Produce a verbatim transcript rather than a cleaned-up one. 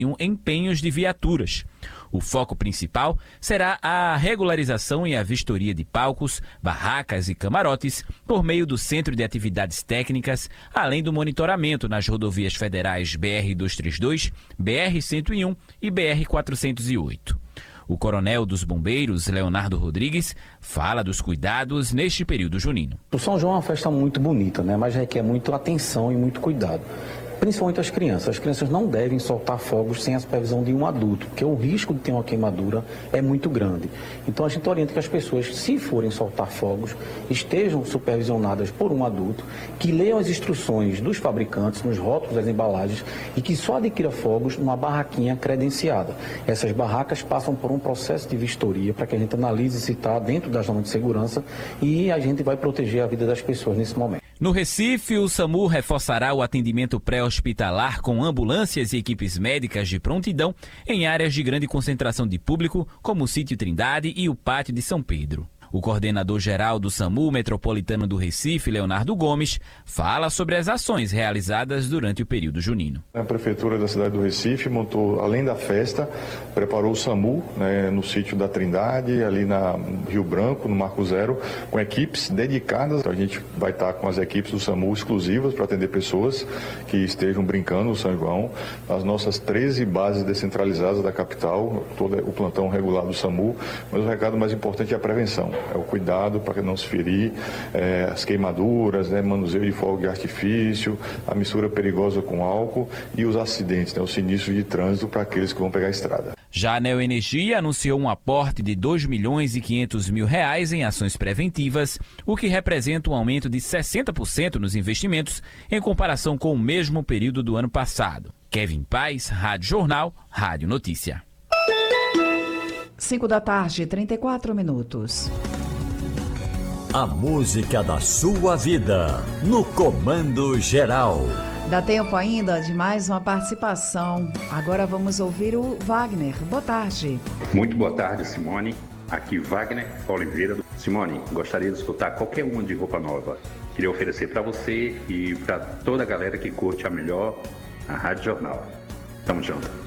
empenhos de viaturas. O foco principal será a regularização e a vistoria de palcos, barracas e camarotes por meio do Centro de Atividades Técnicas, além do monitoramento nas rodovias federais B R duzentos e trinta e dois, B R cento e um e B R quatrocentos e oito. O coronel dos bombeiros, Leonardo Rodrigues, fala dos cuidados neste período junino. O São João é uma festa muito bonita, né? Mas requer muita atenção e muito cuidado. Principalmente as crianças. As crianças não devem soltar fogos sem a supervisão de um adulto, porque o risco de ter uma queimadura é muito grande. Então a gente orienta que as pessoas, se forem soltar fogos, estejam supervisionadas por um adulto, que leiam as instruções dos fabricantes, nos rótulos das embalagens, e que só adquira fogos numa barraquinha credenciada. Essas barracas passam por um processo de vistoria para que a gente analise se está dentro das normas de segurança e a gente vai proteger a vida das pessoas nesse momento. No Recife, o SAMU reforçará o atendimento pré-hospitalar com ambulâncias e equipes médicas de prontidão em áreas de grande concentração de público, como o Sítio Trindade e o Pátio de São Pedro. O coordenador-geral do SAMU Metropolitano do Recife, Leonardo Gomes, fala sobre as ações realizadas durante o período junino. A Prefeitura da cidade do Recife montou, além da festa, preparou o SAMU, né, no Sítio da Trindade, ali na Rio Branco, no Marco Zero, com equipes dedicadas. A gente vai estar com as equipes do SAMU exclusivas para atender pessoas que estejam brincando no São João. As nossas treze bases descentralizadas da capital, todo o plantão regular do SAMU, mas o recado mais importante é a prevenção. É o cuidado para não se ferir, é, as queimaduras, né, manuseio de fogo de artifício, a mistura perigosa com álcool e os acidentes, né, os sinistros de trânsito para aqueles que vão pegar a estrada. Já a Neoenergia anunciou um aporte de dois milhões e quinhentos mil reais em ações preventivas, o que representa um aumento de sessenta por cento nos investimentos em comparação com o mesmo período do ano passado. Kevin Paz, Rádio Jornal, Rádio Notícia. cinco da tarde, trinta e quatro minutos. A música da sua vida, no Comando Geral. Dá tempo ainda de mais uma participação. Agora vamos ouvir o Wagner. Boa tarde. Muito boa tarde, Simone. Aqui Wagner Oliveira. Simone, gostaria de escutar qualquer uma de Roupa Nova. Queria oferecer para você e para toda a galera que curte a melhor, a Rádio Jornal. Tamo junto.